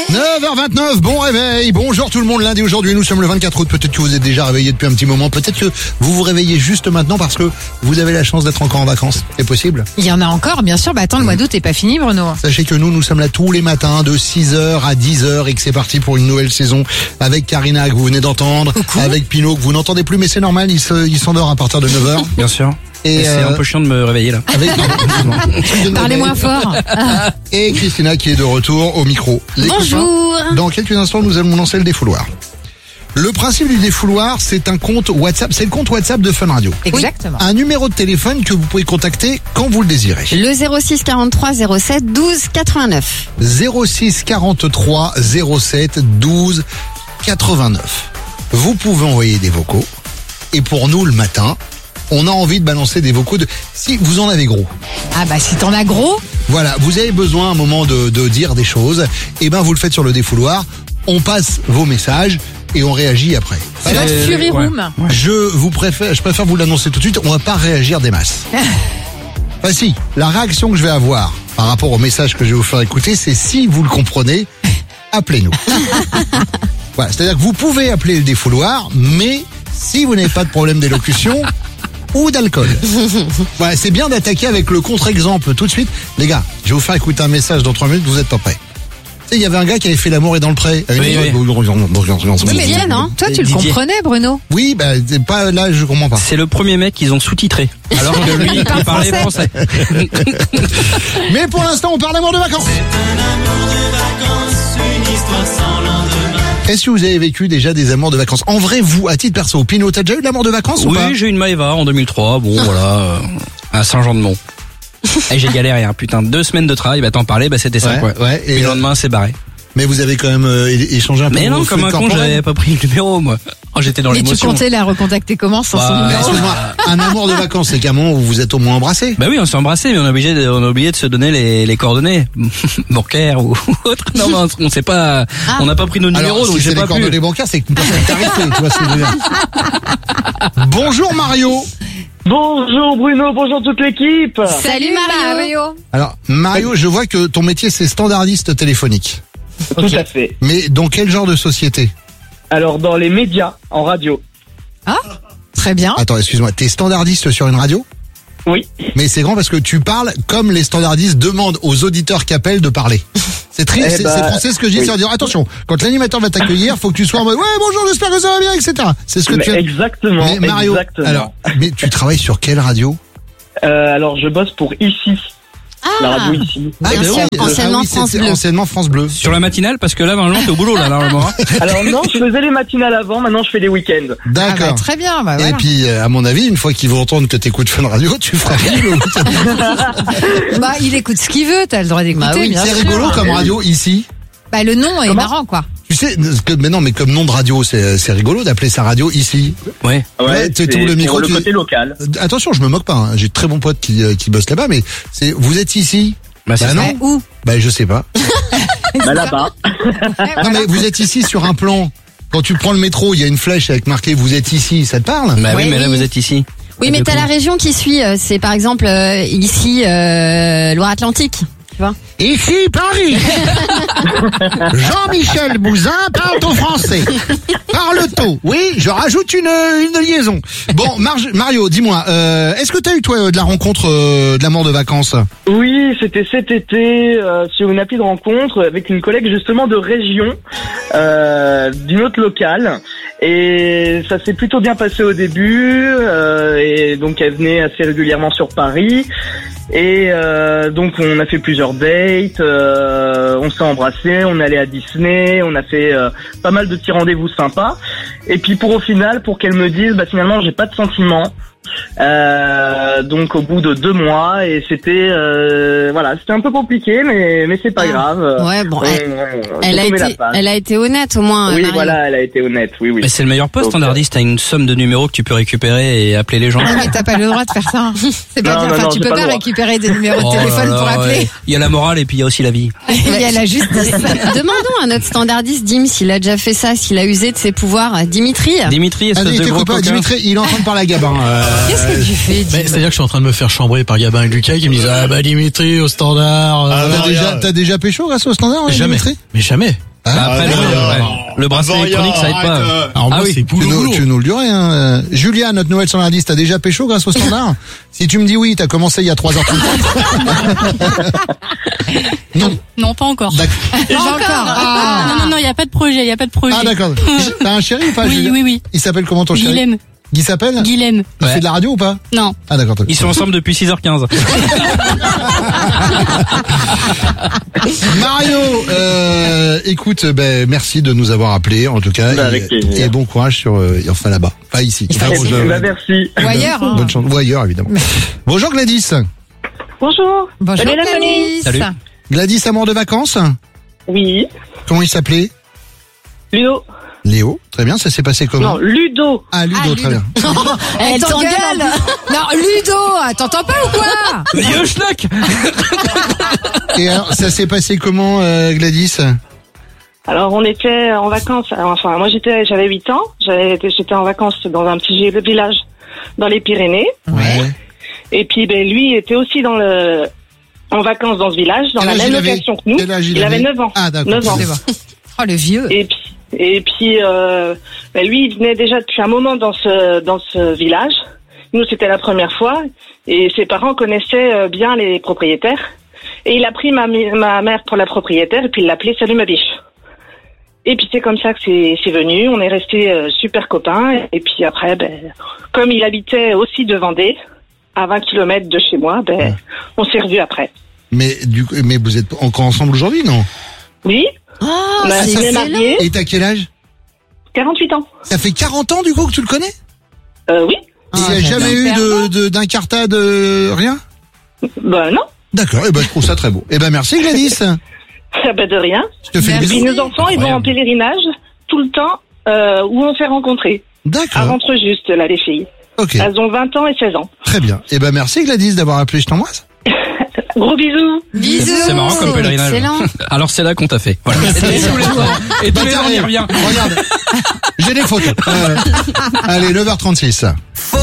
9h29, bon réveil, bonjour tout le monde, lundi aujourd'hui, nous sommes le 24 août, peut-être que vous êtes déjà réveillé depuis un petit moment, peut-être que vous vous réveillez juste maintenant parce que vous avez la chance d'être encore en vacances, c'est possible? Il y en a encore, bien sûr, attends, le mois d'août est pas fini, Bruno. Sachez que nous sommes là tous les matins de 6h à 10h et que c'est parti pour une nouvelle saison avec Karina que vous venez d'entendre, avec Pinot que vous n'entendez plus mais c'est normal, il s'endort à partir de 9h. Bien sûr. Et c'est un peu chiant de me réveiller là. Parlez moins fort. Et Christina qui est de retour au micro. Bonjour. Copains, dans quelques instants, nous allons lancer le défouloir. Le principe du défouloir, c'est un compte WhatsApp. C'est le compte WhatsApp de Fun Radio. Exactement. Un numéro de téléphone que vous pouvez contacter quand vous le désirez. Le 06 43 07 12 89. 06 43 07 12 89. Vous pouvez envoyer des vocaux. Et pour nous, le matin, on a envie de balancer des vocaux si vous en avez gros. Ah bah si t'en as gros. Voilà, vous avez besoin à un moment de dire des choses, et ben vous le faites sur le défouloir, on passe vos messages et on réagit après. Voilà, Fury Room. Ouais. Je préfère vous l'annoncer tout de suite, on va pas réagir des masses. Enfin si, la réaction que je vais avoir par rapport au message que je vais vous faire écouter, c'est si vous le comprenez, appelez-nous. Voilà, c'est-à-dire que vous pouvez appeler le défouloir, mais si vous n'avez pas de problème d'élocution ou d'alcool. Voilà, c'est bien d'attaquer avec le contre-exemple tout de suite. Les gars, je vais vous faire écouter un message dans 3 minutes, vous êtes pas prêts. Tu sais, il y avait un gars qui avait fait l'amour et dans le pré. Oui, mais bien, non? Toi, tu le comprenais, Bruno? Oui, bah, c'est pas, là, je comprends pas. C'est le premier mec qu'ils ont sous-titré. Alors que lui, il parlait français. Mais pour l'instant, on parle d'amour de vacances. Est-ce que vous avez vécu déjà des amours de vacances? En vrai, vous, à titre perso, Pinot, t'as déjà eu de l'amour de vacances ou pas? Oui, j'ai eu une Maëva en 2003, bon voilà, à Saint-Jean-de-Mont. Et j'ai galéré, hein, putain, 2 semaines de travail, bah t'en parlais, bah c'était ça quoi. Ouais, et le lendemain, c'est barré. Mais vous avez quand même échangé un peu. Mais non, comme un con, j'avais pas pris le numéro, moi. Oh, j'étais dans l'émotion. Mais tu comptais la recontacter comment sans son numéro? Excuse-moi, un amour de vacances, c'est qu'à un moment où vous êtes au moins embrassés. Bah oui, on s'est embrassés, mais on a oublié de se donner les coordonnées bancaires ou autre. Non, mais on sait pas, on n'a pas pris nos numéros, donc si j'ai c'est pas les coordonnées bancaires, c'est qu'une personne tarifée, tu vois ce que je veux dire. Bonjour Mario. Bonjour Bruno, bonjour toute l'équipe. Salut Mario. Alors Mario, je vois que ton métier c'est standardiste téléphonique. Tout à fait. Mais dans quel genre de société? Alors dans les médias, en radio. Ah, très bien. Attends, excuse-moi, t'es standardiste sur une radio? Oui. Mais c'est grand parce que tu parles comme les standardistes demandent aux auditeurs qui appellent de parler. C'est triste, c'est français ce que je dis, oui. c'est dire attention, quand l'animateur va t'accueillir, faut que tu sois en mode ouais bonjour, j'espère que ça va bien, etc. C'est ce que tu fais. Exactement. Mais Mario, exactement. alors, mais tu travailles sur quelle radio? Alors je bosse pour Ici. La radio Ici. Anciennement France Bleu. Anciennement France Bleu. Sur la matinale, parce que là, normalement, t'es au boulot, là, normalement. Alors non, je faisais les matinales avant, maintenant je fais les week-ends. D'accord. Ah bah, très bien, bah, voilà. Et puis, à mon avis, une fois qu'ils vont entendre que t'écoutes Fun Radio, tu feras rien le week-end. Bah, il écoute ce qu'il veut, t'as le droit d'écouter, Bah oui, bien C'est sûr. rigolo comme radio ici. Bah, le nom est marrant, quoi. Tu sais, mais non, mais comme nom de radio, c'est rigolo d'appeler sa radio ici. Ouais. Ouais, tu tout le micro. Pour le côté local. Attention, je me moque pas. Hein. J'ai de très bons potes qui bossent là-bas, mais vous êtes ici. Bah, c'est non. Ouais, où? Bah je sais pas. Bah là-bas. Non mais vous êtes ici sur un plan. Quand tu prends le métro, il y a une flèche avec marqué vous êtes ici, ça te parle? Bah oui, Oui, mais là, oui. vous êtes ici. Oui, mais t'as la région qui suit. C'est par exemple ici Loire-Atlantique. Tu vois? Ici Paris. Jean-Michel Bouzin parle au français. Parle tôt. Oui, je rajoute une liaison. Bon, Mario, dis-moi, est-ce que t'as eu toi de la rencontre de l'amour de vacances? Oui, c'était cet été sur une appli de rencontre avec une collègue justement de région, d'une autre locale. Et ça s'est plutôt bien passé au début. Et donc elle venait assez régulièrement sur Paris. Et donc on a fait plusieurs dates, on s'est embrassés, on allait à Disney, on a fait pas mal de petits rendez-vous sympas. Et puis pour qu'elle me dise bah finalement j'ai pas de sentiments. Donc au bout de 2 mois et c'était c'était un peu compliqué mais c'est pas grave. Ouais, bon, elle a été honnête au moins. Oui, Marie. voilà, elle a été honnête. Oui. Mais c'est le meilleur poste standardiste, t'as une somme de numéros que tu peux récapérer et appeler les gens. Ah, mais t'as pas le droit de faire ça. C'est pas Non, bien. non, Enfin, non, tu j'ai peux pas pas le droit. récupérer des numéros de Oh téléphone là pour là, appeler. ouais. Il y a la morale et puis il y a aussi la vie. Il y a la justice. Demandons à notre standardiste Dim s'il a déjà fait ça, s'il a usé de ses pouvoirs. Dimitri. Dimitri, espèce de t'es gros copain, coquin. Dimitri, il est en train de parler à Gabin. Qu'est-ce que tu fais, Dim? C'est-à-dire que je suis en train de me faire chambrer par Gabin et Lucas qui me disent ah bah Dimitri au standard. T'as déjà pécho grâce au standard, jamais. Dimitri? Mais jamais. Après, le bracelet électronique, ça aide pas. Alors moi, c'est boulot. Tu nous le dirais, hein. Julia, notre nouvelle standardiste, t'as déjà pécho grâce au standard? Si tu me dis oui, t'as commencé il y a 3h34. Non, pas encore. D'accord. Non, il y a pas de projet, Ah, d'accord. T'as un chéri ou pas, Oui, Julia? oui. Il s'appelle comment ton chéri? Guilhem. Guy s'appelle? Guilhem. Il fait de la radio ou pas? Non. Ah, d'accord. Ils sont ensemble depuis 6h15. Mario, écoute, merci de nous avoir appelés, en tout cas. Avec plaisir. Et bon courage enfin là-bas. Pas ici. Merci. Ou ailleurs. Hein. Bonne chance. Ou ailleurs, évidemment. Bonjour Gladys. Bonjour. Bonjour Salut la Gladys. Salut. Gladys, amour de vacances? Oui. Comment il s'appelait? Ludo. Léo. Très bien, ça s'est passé comment? Non, Ludo. Ah, Ludo, très bien. Elle t'engueule. Non, Ludo, t'entends pas ou quoi? Vieux schnock. Et alors, ça s'est passé comment, Gladys? Alors on était en vacances. Enfin, moi j'avais 8 ans. J'étais en vacances dans un petit village dans les Pyrénées. Ouais. Et puis lui était aussi en vacances dans ce village, dans la même location que nous. Quel âge il avait 9 ans. Ah, d'accord. 9 ans. Oh, le vieux. Et puis lui il venait déjà depuis un moment dans ce village. Nous c'était la première fois et ses parents connaissaient bien les propriétaires. Et il a pris ma mère pour la propriétaire et puis il l'appelait Salut ma biche. Et puis c'est comme ça que c'est venu. On est restés super copains. Et puis après, comme il habitait aussi de Vendée, à 20 km de chez moi, on s'est revus après. Mais vous êtes encore ensemble aujourd'hui, non? Oui. Oh, On est mariés. Et t'as quel âge? 48 ans. Ça fait 40 ans du coup que tu le connais? Oui. Il n'y a jamais eu d'incartade, rien? Non. D'accord, je trouve ça très beau. Merci Gladys. De rien. Je te fais Et des puis bisous. nos enfants, ils vont en pèlerinage tout le temps où on s'est rencontrés. D'accord. À Rentre juste, là, les filles. Ok, Elles ont 20 ans et 16 ans. très bien. merci Gladys d'avoir appelé, je t'embrasse. Gros bisous. Bisous. C'est marrant comme pèlerinage. Excellent. Alors c'est là qu'on t'a fait. Voilà. Et tous les ans, on y revient. Regarde, j'ai des photos. Allez, 9h36.